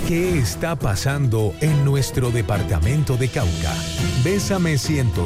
¿Qué está pasando en nuestro departamento de Cauca? Bésame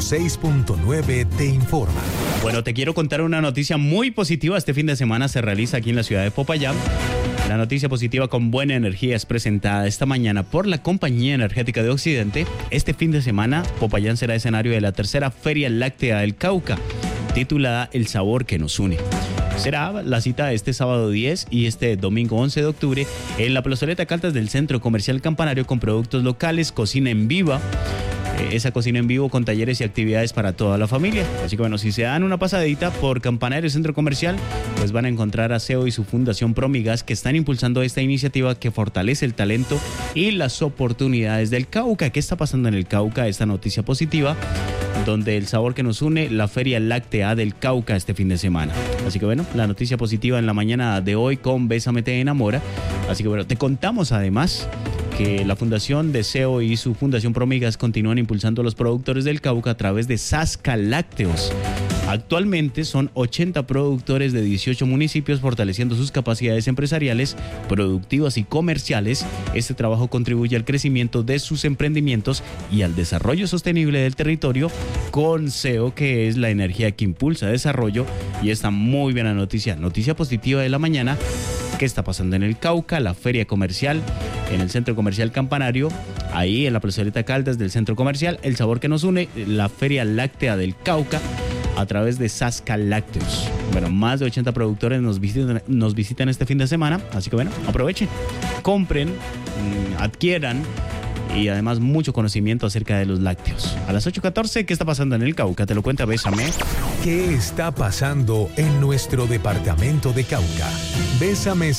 106.9 te informa. Bueno, te quiero contar una noticia muy positiva. Este fin de semana se realiza aquí en la ciudad de Popayán. La noticia positiva con buena energía es presentada esta mañana por la Compañía Energética de Occidente. Este fin de semana, Popayán será escenario de la tercera Feria Láctea del Cauca, titulada El Sabor que nos une. Será la cita este sábado 10 y este domingo 11 de octubre en la plazoleta Caldas del Centro Comercial Campanario con productos locales, cocina en viva. Esa cocina en vivo con talleres y actividades para toda la familia. Así que bueno, si se dan una pasadita por Campanario Centro Comercial, pues van a encontrar a CEO y su fundación Promigas, que están impulsando esta iniciativa que fortalece el talento y las oportunidades del Cauca. ¿Qué está pasando en el Cauca? Esta noticia positiva, donde el sabor que nos une, la Feria Láctea del Cauca este fin de semana. Así que bueno, la noticia positiva en la mañana de hoy con Bésame te enamora. Así que bueno, te contamos además que la Fundación de CEO y su Fundación Promigas continúan impulsando a los productores del Cauca a través de Sasca Lácteos. Actualmente son 80 productores de 18 municipios fortaleciendo sus capacidades empresariales, productivas y comerciales. Este trabajo contribuye al crecimiento de sus emprendimientos y al desarrollo sostenible del territorio con CEO, que es la energía que impulsa el desarrollo. Y esta muy buena noticia positiva de la mañana. ¿Qué está pasando en el Cauca? La feria comercial en el Centro Comercial Campanario, ahí en la plazoleta Caldas del Centro Comercial, el sabor que nos une, la Feria Láctea del Cauca a través de Sasca Lácteos. Bueno, más de 80 productores nos visitan este fin de semana, así que bueno, aprovechen, compren, adquieran y además mucho conocimiento acerca de los lácteos. A las 8:14, ¿qué está pasando en el Cauca? Te lo cuenta Bésame. ¿Qué está pasando en nuestro departamento de Cauca? Bésame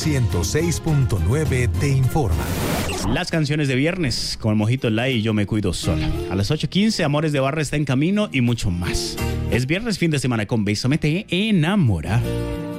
106.9 te informa. Las canciones de viernes con Mojito Light y Yo me cuido sola. A las 8:15, Amores de Barra está en camino y mucho más. Es viernes, fin de semana con Bésame te enamora.